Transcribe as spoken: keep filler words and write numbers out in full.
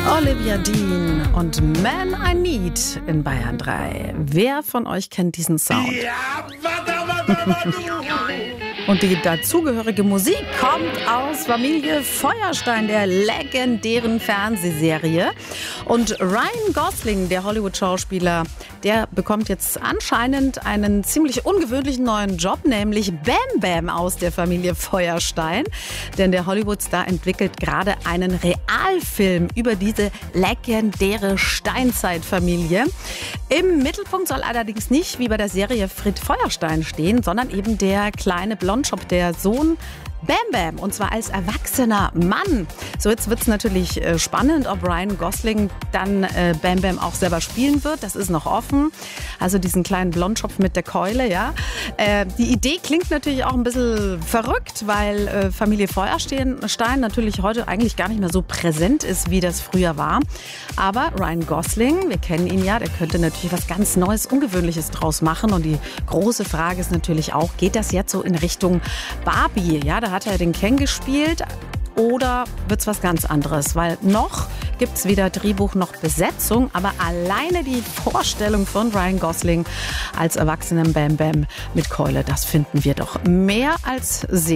Olivia Dean und Man I Need in Bayern drei. Wer von euch kennt diesen Sound? Und die dazugehörige Musik kommt aus Familie Feuerstein, der legendären Fernsehserie. Und Ryan Gosling, der Hollywood-Schauspieler, der bekommt jetzt anscheinend einen ziemlich ungewöhnlichen neuen Job, nämlich Bam Bam aus der Familie Feuerstein. Denn der Hollywood-Star entwickelt gerade einen Realfilm über diese legendäre Steinzeitfamilie. Im Mittelpunkt soll allerdings nicht, wie bei der Serie, Fred Feuerstein stehen, sondern eben der kleine Blondschopf, der Sohn Bam Bam, und zwar als erwachsener Mann. So, jetzt wird es natürlich äh, spannend, ob Ryan Gosling dann äh, Bam Bam auch selber spielen wird. Das ist noch offen. Also diesen kleinen Blondschopf mit der Keule, ja. Äh, die Idee klingt natürlich auch ein bisschen verrückt, weil äh, Familie Feuerstein natürlich heute eigentlich gar nicht mehr so präsent ist, wie das früher war. Aber Ryan Gosling, wir kennen ihn ja, der könnte natürlich was ganz Neues, Ungewöhnliches draus machen. Und die große Frage ist natürlich auch, geht das jetzt so in Richtung Barbie? Ja, da hat er den Ken gespielt, oder wird es was ganz anderes? Weil noch gibt es weder Drehbuch noch Besetzung, aber alleine die Vorstellung von Ryan Gosling als erwachsenen Bam Bam mit Keule, das finden wir doch mehr als sehenswert.